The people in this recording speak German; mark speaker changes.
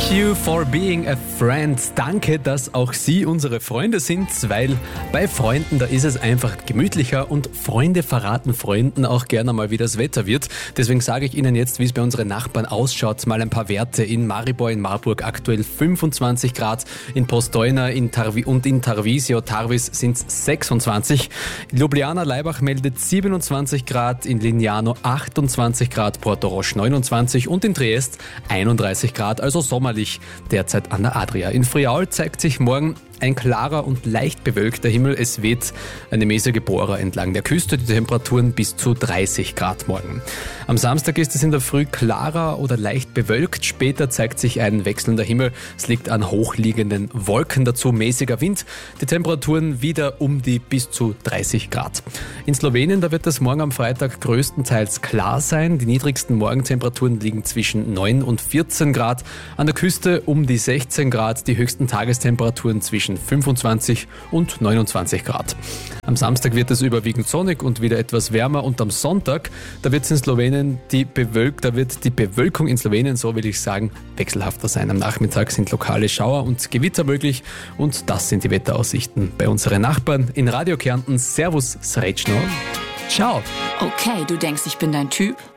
Speaker 1: Thank you for being a friend. Danke, dass auch Sie unsere Freunde sind, weil bei Freunden, da ist es einfach gemütlicher und Freunde verraten Freunden auch gerne mal, wie das Wetter wird. Deswegen sage ich Ihnen jetzt, wie es bei unseren Nachbarn ausschaut, mal ein paar Werte. In Maribor, in Marburg aktuell 25 Grad, in Postojna und in Tarvisio, Tarvis sind es 26. Ljubljana, Laibach meldet 27 Grad, in Lignano 28 Grad, Portorož 29 und in Triest 31 Grad, also sommerlich derzeit an der Adria. In Friaul zeigt sich morgen ein klarer und leicht bewölkter Himmel. Es weht eine mäßige Bohrer entlang der Küste. Die Temperaturen bis zu 30 Grad morgen. Am Samstag ist es in der Früh klarer oder leicht bewölkt. Später zeigt sich ein wechselnder Himmel. Es liegt an hochliegenden Wolken, dazu mäßiger Wind. Die Temperaturen wieder um die bis zu 30 Grad. In Slowenien, da wird es morgen am Freitag größtenteils klar sein. Die niedrigsten Morgentemperaturen liegen zwischen 9 und 14 Grad. An der Küste um die 16 Grad. Die höchsten Tagestemperaturen zwischen 25 und 29 Grad. Am Samstag wird es überwiegend sonnig und wieder etwas wärmer und am Sonntag, da wird die Bewölkung in Slowenien, so will ich sagen, wechselhafter sein. Am Nachmittag sind lokale Schauer und Gewitter möglich und das sind die Wetteraussichten bei unseren Nachbarn in Radio Kärnten. Servus, Srećno. Ciao.
Speaker 2: Okay, du denkst, ich bin dein Typ?